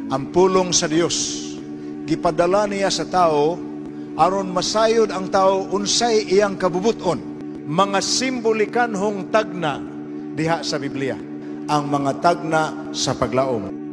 Ang pulong sa Dios gipadala niya sa tao aron masayod ang tao unsay iyang kabubuton. Mga simbolikan hong tagna diha sa Biblia, ang mga tagna sa paglaom.